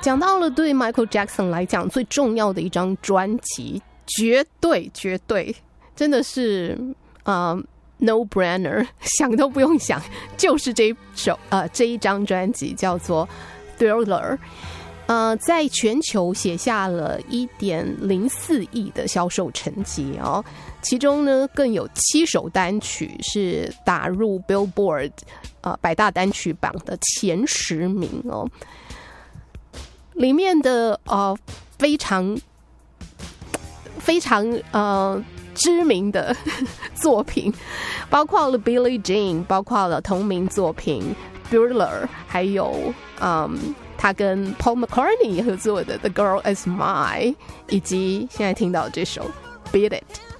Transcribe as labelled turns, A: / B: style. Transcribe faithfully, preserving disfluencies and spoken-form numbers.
A: 讲到了对 Michael Jackson 来讲最重要的一张专辑，绝对绝对真的是呃 no brainer， 想都不用想，就是这一首呃这一张专辑叫做 Thriller， 呃，在全球写下了 一点零四亿的销售成绩哦，其中呢更有七首单曲是打入 Billboard 呃百大单曲榜的前十名哦。里面的呃非常非常呃知名的作品，包括了 Billie Jean， 包括了同名作品 Thriller， 还有嗯他跟 Paul McCartney 合作的 The Girl Is Mine， 以及现在听到这首 Beat It。